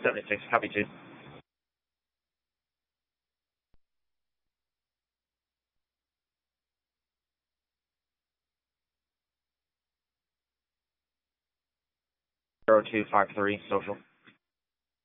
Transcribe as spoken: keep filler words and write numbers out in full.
seventy-six, copy two. zero two five three, social.